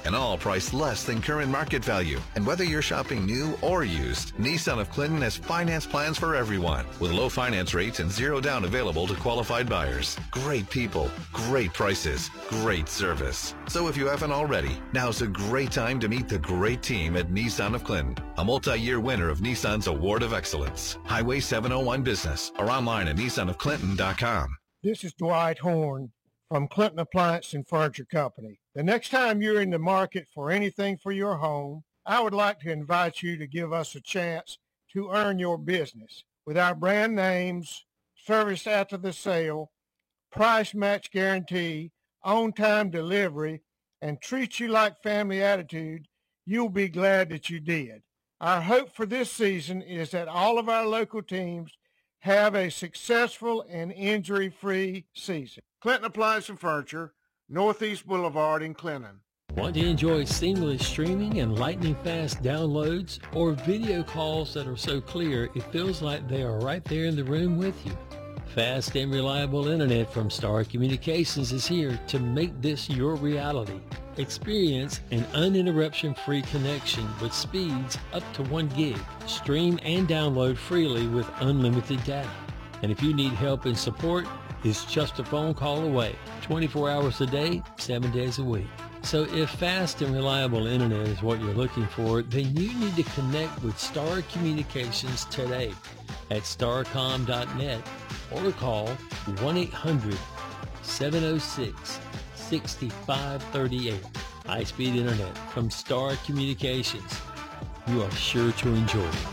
and all priced less than current market value. And whether you're shopping new or used, Nissan of Clinton has finance plans for everyone, with low finance rates and zero down available to qualified buyers. Great people, great prices, great service. So if you haven't already, now's a great time to meet the great team at Nissan of Clinton, a multi-year winner of Nissan's Award of Excellence. Highway 701 Business, or online at nissanofclinton.com. This is Dwight Horn from Clinton Appliance and Furniture Company. The next time you're in the market for anything for your home, I would like to invite you to give us a chance to earn your business with our brand names, service after the sale, price match guarantee, on-time delivery, and treat you like family attitude. You'll be glad that you did. Our hope for this season is that all of our local teams have a successful and injury-free season. Clinton Appliance and Furniture, Northeast Boulevard in Clinton. Want to enjoy seamless streaming and lightning-fast downloads or video calls that are so clear it feels like they are right there in the room with you? Fast and reliable internet from Star Communications is here to make this your reality. Experience an uninterruption-free connection with speeds up to 1 gig. Stream and download freely with unlimited data. And if you need help and support, it's just a phone call away, 24 hours a day, 7 days a week. So if fast and reliable internet is what you're looking for, then you need to connect with Star Communications today at starcom.net or call 1-800-706-6538. High-speed internet from Star Communications. You are sure to enjoy it.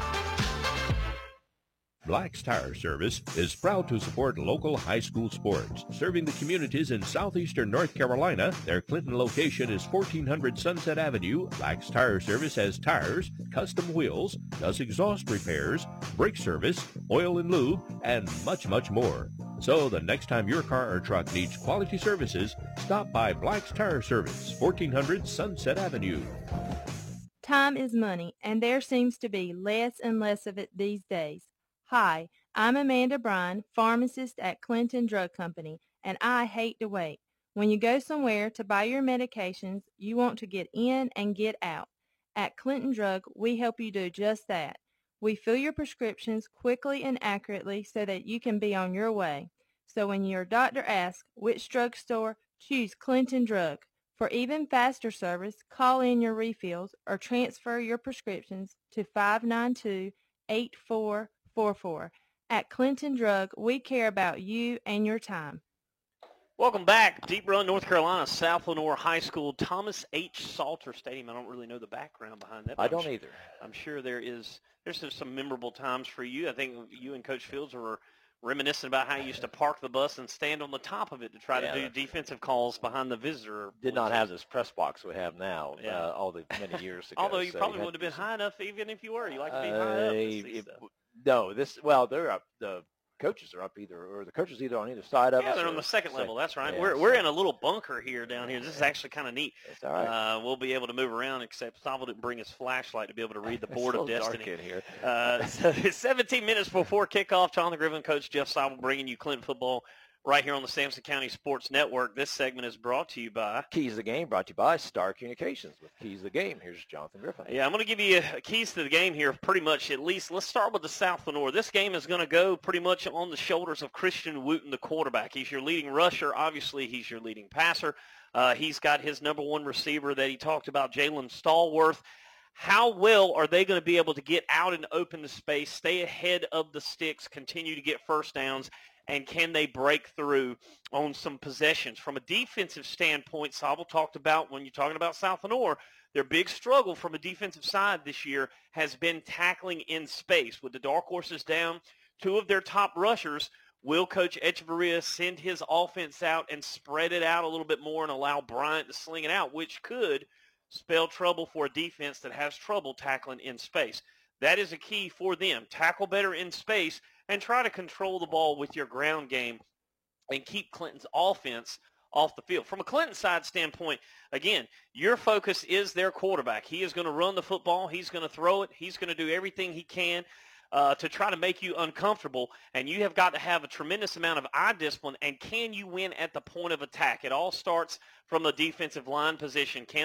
Black's Tire Service is proud to support local high school sports. Serving the communities in southeastern North Carolina, their Clinton location is 1400 Sunset Avenue. Black's Tire Service has tires, custom wheels, does exhaust repairs, brake service, oil and lube, and much, much more. So the next time your car or truck needs quality services, stop by Black's Tire Service, 1400 Sunset Avenue. Time is money, and there seems to be less and less of it these days. Hi, I'm Amanda Bryan, pharmacist at Clinton Drug Company, and I hate to wait. When you go somewhere to buy your medications, you want to get in and get out. At Clinton Drug, we help you do just that. We fill your prescriptions quickly and accurately so that you can be on your way. So when your doctor asks which drugstore, choose Clinton Drug. For even faster service, call in your refills or transfer your prescriptions to 592-8444. At Clinton Drug, we care about you and your time. Welcome back. Deep Run, North Carolina, South Lenoir High School, Thomas H. Salter Stadium. I don't really know the background behind that. I don't either. I'm sure there's some memorable times for you. I think you and Coach Fields were reminiscing about how you used to park the bus and stand on the top of it to try to do defensive calls behind the visitor. Did not have this press box we have now all the many years ago. Although you probably wouldn't have been high enough even if you were. You like to be high up. No, they're up. The coaches are up the coaches either on either side of us. Yeah, they're on the second level. That's right. Yeah, we're in a little bunker here down here. This is actually kind of neat. That's all right. We'll be able to move around, except Savo didn't bring his flashlight to be able to read the board of destiny. Dark in here. So it's 17 minutes before kickoff. Jonathan Griffin, Coach Jeff Savo bringing you Clinton football right here on the Sampson County Sports Network. This segment is brought to you by Keys to the Game, brought to you by Star Communications. With Keys to the Game, here's Jonathan Griffin. Yeah, I'm going to give you keys to the game here pretty much at least. Let's start with the South Lenoir. This game is going to go pretty much on the shoulders of Christian Wooten, the quarterback. He's your leading rusher. Obviously, he's your leading passer. He's got his number one receiver that he talked about, Jalen Stallworth. How well are they going to be able to get out and open the space, stay ahead of the sticks, continue to get first downs, and can they break through on some possessions? From a defensive standpoint, Sabo talked about when you're talking about South Lenoir, their big struggle from a defensive side this year has been tackling in space. With the Dark Horses down, two of their top rushers, will Coach Echeverria send his offense out and spread it out a little bit more and allow Bryant to sling it out, which could spell trouble for a defense that has trouble tackling in space? That is a key for them. Tackle better in space and try to control the ball with your ground game and keep Clinton's offense off the field. From a Clinton side standpoint, again, your focus is their quarterback. He is going to run the football. He's going to throw it. He's going to do everything he can to try to make you uncomfortable, and you have got to have a tremendous amount of eye discipline, and can you win at the point of attack? It all starts from the defensive line position. Can